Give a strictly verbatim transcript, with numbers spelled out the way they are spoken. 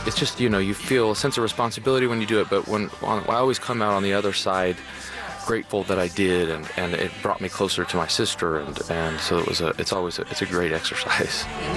it's just, you know, you feel a sense of responsibility when you do it, but when, when I always come out on the other side grateful that I did, and, and it brought me closer to my sister, and, and so it was a, it's always a, it's a great exercise.